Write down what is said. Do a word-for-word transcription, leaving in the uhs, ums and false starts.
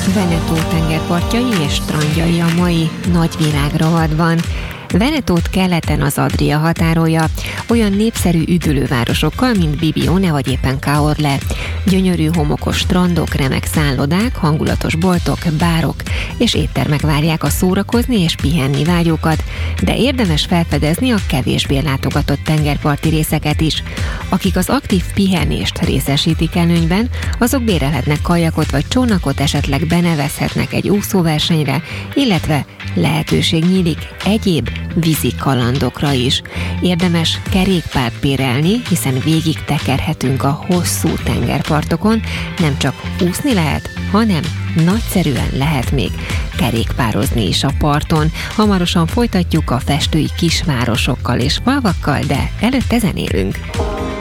Veneto tengerpartjai és strandjai a mai nagyvilág rovatban. Venetót keleten az Adria határolja, olyan népszerű üdülővárosokkal, mint Bibione vagy éppen Caorle. Gyönyörű homokos strandok, remek szállodák, hangulatos boltok, bárok és éttermek várják a szórakozni és pihenni vágyókat, de érdemes felfedezni a kevésbé látogatott tengerparti részeket is. Akik az aktív pihenést részesítik előnyben, azok bérelhetnek kajakot vagy csónakot, esetleg benevezhetnek egy úszóversenyre, illetve lehetőség nyílik egyéb vízi kalandokra is. Érdemes kerékpárt bérelni, hiszen végig tekerhetünk a hosszú tengerpartokon, nem csak úszni lehet, hanem nagyszerűen lehet még kerékpározni is a parton. Hamarosan folytatjuk a festői kisvárosokkal és falvakkal, de előtte zenélünk.